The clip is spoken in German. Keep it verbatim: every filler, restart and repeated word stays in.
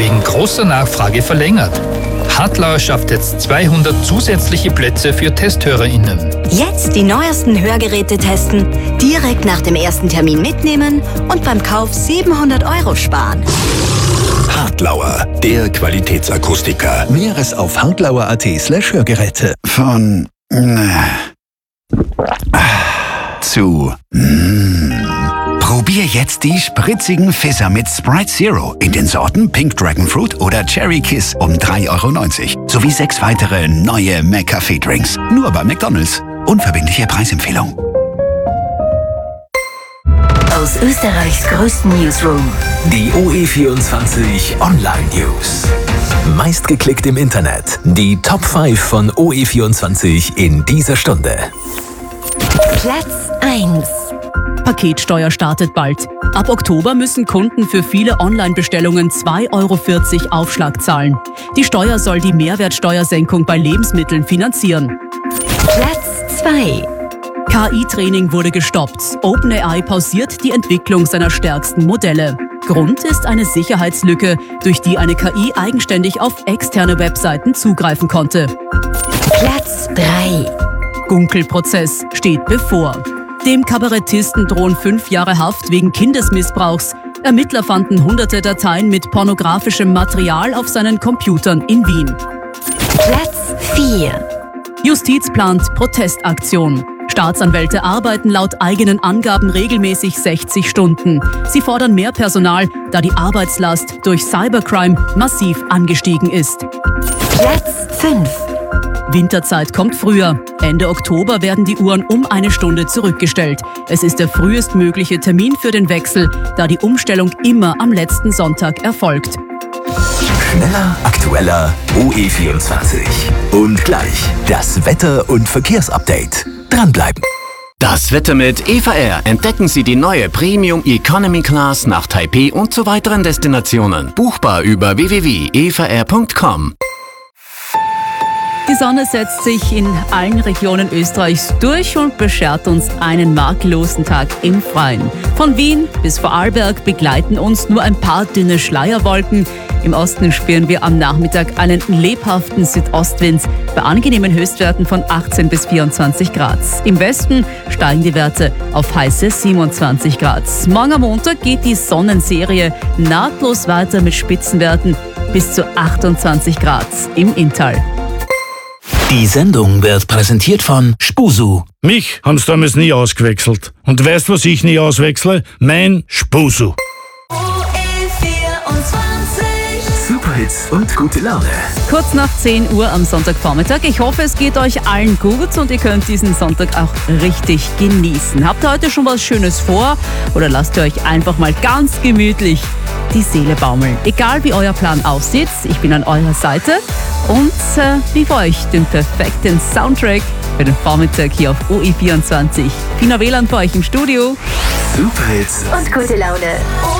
wegen großer Nachfrage verlängert. Hartlauer schafft jetzt zweihundert zusätzliche Plätze für TesthörerInnen. Jetzt die neuesten Hörgeräte testen, direkt nach dem ersten Termin mitnehmen und beim Kauf siebenhundert Euro sparen. Hartlauer, der Qualitätsakustiker. Näheres auf hartlauer.at slash Hörgeräte. Von äh, zu mm. Probier jetzt die spritzigen Fizzer mit Sprite Zero in den Sorten Pink Dragon Fruit oder Cherry Kiss um drei Euro neunzig. Sowie sechs weitere neue McCafé-Drinks. Nur bei McDonald's. Unverbindliche Preisempfehlung. Aus Österreichs größten Newsroom. Die O E vierundzwanzig Online News. Meistgeklickt im Internet. Die Top fünf von O E vierundzwanzig in dieser Stunde. Platz eins. Paketsteuer startet bald. Ab Oktober müssen Kunden für viele Online-Bestellungen zwei Euro vierzig Aufschlag zahlen. Die Steuer soll die Mehrwertsteuersenkung bei Lebensmitteln finanzieren. Platz zwei. K I-Training wurde gestoppt. OpenAI pausiert die Entwicklung seiner stärksten Modelle. Grund ist eine Sicherheitslücke, durch die eine K I eigenständig auf externe Webseiten zugreifen konnte. Platz drei. Gunkel-Prozess steht bevor. Dem Kabarettisten drohen fünf Jahre Haft wegen Kindesmissbrauchs. Ermittler fanden hunderte Dateien mit pornografischem Material auf seinen Computern in Wien. Platz vier. Justiz plant Protestaktion. Staatsanwälte arbeiten laut eigenen Angaben regelmäßig sechzig Stunden. Sie fordern mehr Personal, da die Arbeitslast durch Cybercrime massiv angestiegen ist. Platz fünf. Winterzeit kommt früher. Ende Oktober werden die Uhren um eine Stunde zurückgestellt. Es ist der frühestmögliche Termin für den Wechsel, da die Umstellung immer am letzten Sonntag erfolgt. Schneller, aktueller, O E vierundzwanzig. Und gleich das Wetter- und Verkehrsupdate. Dranbleiben. Das Wetter mit E V R. Entdecken Sie die neue Premium Economy Class nach Taipei und zu weiteren Destinationen. Buchbar über w w w punkt e v r punkt com. Die Sonne setzt sich in allen Regionen Österreichs durch und beschert uns einen makellosen Tag im Freien. Von Wien bis Vorarlberg begleiten uns nur ein paar dünne Schleierwolken. Im Osten spüren wir am Nachmittag einen lebhaften Südostwind bei angenehmen Höchstwerten von achtzehn bis vierundzwanzig Grad. Im Westen steigen die Werte auf heiße siebenundzwanzig Grad. Morgen am Montag geht die Sonnenserie nahtlos weiter mit Spitzenwerten bis zu achtundzwanzig Grad im Inntal. Die Sendung wird präsentiert von Spusu. Mich haben sie damals nie ausgewechselt. Und weißt was ich nie auswechsle? Mein Spusu. Superhits und gute Laune. Kurz nach zehn Uhr am Sonntagvormittag. Ich hoffe, es geht euch allen gut und ihr könnt diesen Sonntag auch richtig genießen. Habt ihr heute schon was Schönes vor oder lasst ihr euch einfach mal ganz gemütlich die Seele baumeln? Egal wie euer Plan aussieht, ich bin an eurer Seite und äh, liefere euch den perfekten Soundtrack für den Vormittag hier auf O E vierundzwanzig. Pina Wieland bei euch im Studio. Superhits und gute Laune.